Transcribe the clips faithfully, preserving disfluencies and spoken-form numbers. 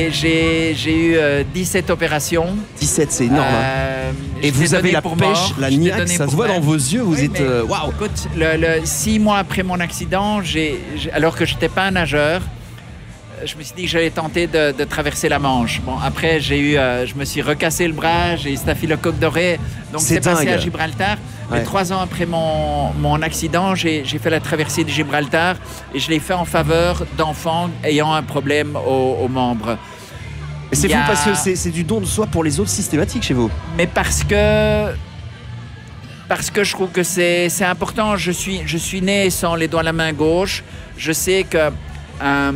J'ai, j'ai eu euh, dix-sept opérations. dix-sept, c'est énorme. Euh, hein. Et vous avez la pêche, mort. la niaque, ça se voit dans vos yeux, vous oui, êtes... Waouh wow. Écoute, le, le, six mois après mon accident, j'ai, j'ai, alors que je n'étais pas un nageur, je me suis dit que j'allais tenter de, de traverser la Manche. Bon, après, j'ai eu, euh, je me suis recassé le bras, j'ai eu staphylocoque doré, donc c'est, c'est passé à Gibraltar. Ouais. Mais trois ans après mon, mon accident, j'ai, j'ai fait la traversée de Gibraltar et je l'ai fait en faveur d'enfants ayant un problème aux, aux membres. Et c'est fou a... parce que c'est, c'est du don de soi pour les autres systématique chez vous. Mais parce que... Parce que je trouve que c'est, c'est important. Je suis, je suis né sans les doigts à la main gauche. Je sais que un,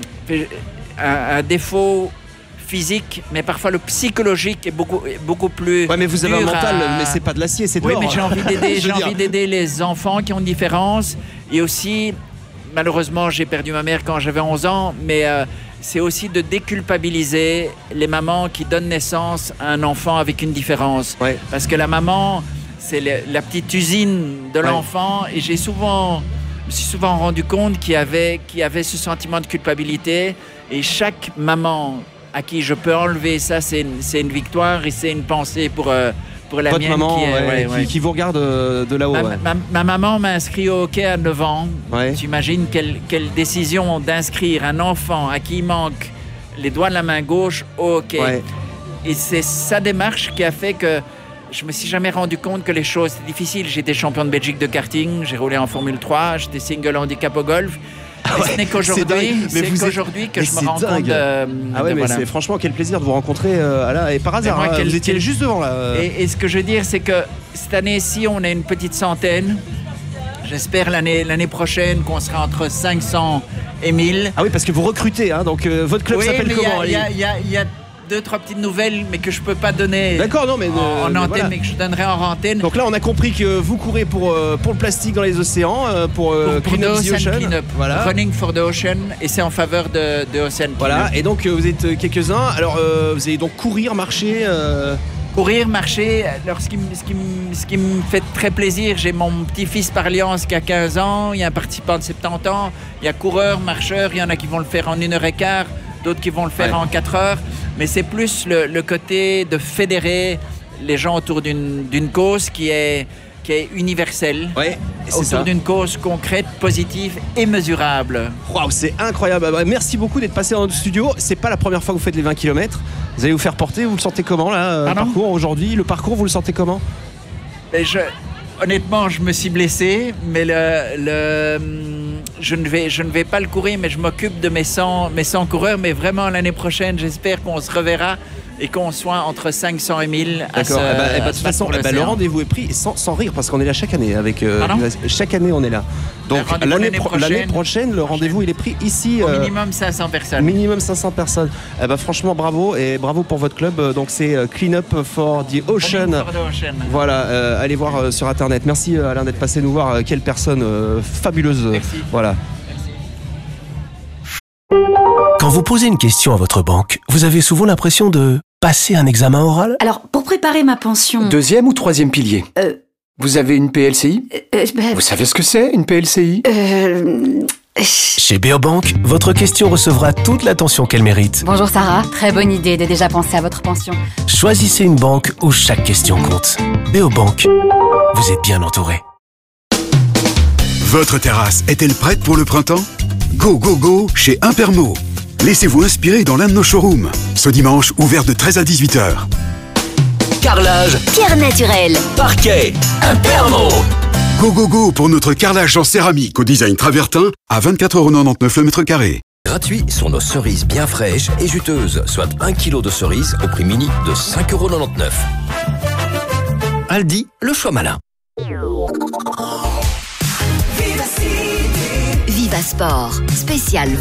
un, un défaut physique, mais parfois le psychologique est beaucoup, beaucoup plus. Ouais, mais vous avez un mental, à... mais c'est pas de l'acier, c'est de oui, l'or. Oui, mais j'ai envie d'aider, j'ai envie d'aider les enfants qui ont une différence. Et aussi, malheureusement, j'ai perdu ma mère quand j'avais onze ans, mais euh, c'est aussi de déculpabiliser les mamans qui donnent naissance à un enfant avec une différence. Ouais. Parce que la maman, c'est le, la petite usine de ouais. l'enfant, et j'ai souvent. Je me suis souvent rendu compte qu'il y avait, qu'il y avait ce sentiment de culpabilité, et chaque maman à qui je peux enlever ça, c'est une, c'est une victoire et c'est une pensée pour, euh, pour la Votre mienne maman, qui, est, ouais, ouais, qui, ouais. qui vous regarde de, de là-haut. Ma, ouais. ma, ma maman m'a inscrit au hockey à neuf ans. Ouais. Tu imagines quelle, quelle décision d'inscrire un enfant à qui il manque les doigts de la main gauche au hockey. Ouais. Et c'est sa démarche qui a fait que je me suis jamais rendu compte que les choses étaient difficiles. J'étais champion de Belgique de karting, j'ai roulé en Formule trois, j'étais single handicap au golf. Ah ouais, ce n'est qu'aujourd'hui, c'est, c'est qu'aujourd'hui êtes... que mais je me rends dingue. compte de... Ah ouais, de, mais voilà. C'est franchement quel plaisir de vous rencontrer euh, là, et par hasard, moi, hein, quel, vous étiez quel... juste devant là. Et, et ce que je veux dire, c'est que cette année-ci, on a une petite centaine. J'espère l'année, l'année prochaine qu'on sera entre cinq cents et mille. Ah oui, parce que vous recrutez, hein, donc euh, votre club oui, s'appelle comment? Il y a, y a, y a deux, trois petites nouvelles, mais que je ne peux pas donner. D'accord, non, mais en, en mais antenne, voilà. mais que je donnerai en antenne. Donc là, on a compris que vous courez pour, euh, pour le plastique dans les océans, euh, pour, euh, pour, pour Clean Up the the Ocean. Clean Up. Voilà. Running for the Ocean, et c'est en faveur de, de Ocean Clean Voilà, Up. et donc euh, vous êtes quelques-uns. Alors, euh, vous allez donc courir, marcher euh... Courir, marcher. Alors, ce qui, ce, qui, ce qui me fait très plaisir, j'ai mon petit-fils par alliance qui a quinze ans, il y a un participant de soixante-dix ans, il y a coureurs, marcheurs, il y en a qui vont le faire en une heure et quart, d'autres qui vont le faire ouais. en quatre heures. Mais c'est plus le, le côté de fédérer les gens autour d'une, d'une cause qui est, qui est universelle, ouais, c'est autour ça. d'une cause concrète, positive et mesurable. Waouh, c'est incroyable. Merci beaucoup d'être passé dans notre studio. C'est pas la première fois que vous faites les vingt kilomètres. Vous allez vous faire porter. Vous le sentez comment là, le parcours aujourd'hui? Le parcours, vous le sentez comment? Mais je, honnêtement, je me suis blessé, mais le, le, je, ne vais, je ne vais pas le courir, mais je m'occupe de mes cent, mes cent coureurs. Mais vraiment, l'année prochaine, j'espère qu'on se reverra et qu'on soit entre cinq cents et mille. D'accord. À ce, eh ben, eh ben, de toute façon, eh ben, le rendez-vous est pris sans, sans rire parce qu'on est là chaque année. Avec, euh, chaque année, on est là. Donc l'année, l'année, pro- prochaine, l'année prochaine, le prochaine. rendez-vous il est pris ici. Au euh, minimum cinq cents personnes. Minimum cinq cents personnes. Eh ben, franchement, bravo et bravo pour votre club. Donc c'est euh, Clean Up for the Ocean. For the Ocean. Voilà. Euh, allez voir euh, sur internet. Merci euh, Alain d'être passé nous voir. Euh, quelle personne euh, fabuleuse. Merci. Voilà. Quand vous posez une question à votre banque, vous avez souvent l'impression de passer un examen oral? Alors, pour préparer ma pension... Deuxième ou troisième pilier euh, Vous avez une P L C I euh, bah, Vous savez ce que c'est, une P L C I euh, Chez Beobank, votre question recevra toute l'attention qu'elle mérite. Bonjour Sarah, très bonne idée de déjà penser à votre pension. Choisissez une banque où chaque question compte. Beobank, vous êtes bien entouré. Votre terrasse est-elle prête pour le printemps? Go, go, go chez Impermo. Laissez-vous inspirer dans l'un de nos showrooms. Ce dimanche, ouvert de treize à dix-huit heures. Carrelage, pierre naturelle, parquet, Impermo. Go, go, go pour notre carrelage en céramique au design travertin à vingt-quatre euros quatre-vingt-dix-neuf le mètre carré. Gratuit sur nos cerises bien fraîches et juteuses, soit un kilo de cerises au prix mini de cinq euros quatre-vingt-dix-neuf. Aldi, le choix malin. Viva Sport, spécial